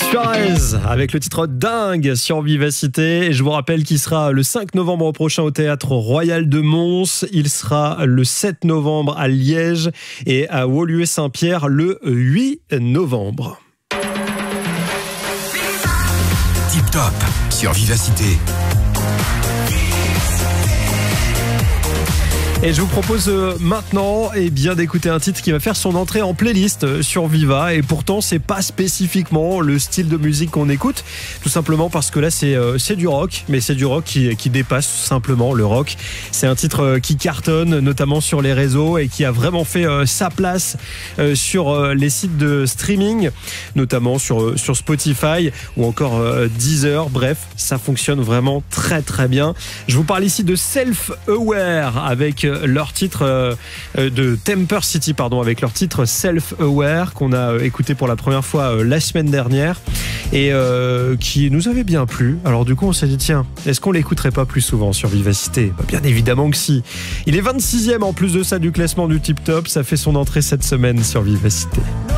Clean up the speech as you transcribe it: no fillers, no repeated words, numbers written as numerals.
Suarez avec le titre Dingue sur Vivacité. Et je vous rappelle qu'il sera le 5 novembre prochain au Théâtre Royal de Mons. Il sera le 7 novembre à Liège et à Woluwe-Saint-Pierre le 8 novembre. Tip Top sur Vivacité. Et je vous propose maintenant d'écouter un titre qui va faire son entrée en playlist sur Viva. Et pourtant, c'est pas spécifiquement le style de musique qu'on écoute. Tout simplement parce que là, c'est du rock. Mais c'est du rock qui dépasse tout simplement le rock. C'est un titre qui cartonne, notamment sur les réseaux, et qui a vraiment fait sa place sur les sites de streaming, notamment sur Spotify ou encore Deezer. Bref, ça fonctionne vraiment très très bien. Je vous parle ici de Self-Aware avec leur titre de Temper City, avec leur titre Self-Aware qu'on a écouté pour la première fois la semaine dernière et qui nous avait bien plu. Alors du coup on s'est dit tiens, est-ce qu'on l'écouterait pas plus souvent sur Vivacité ? Bien évidemment que si. Il est 26e en plus de ça du classement du Tip Top, ça fait son entrée cette semaine sur Vivacité.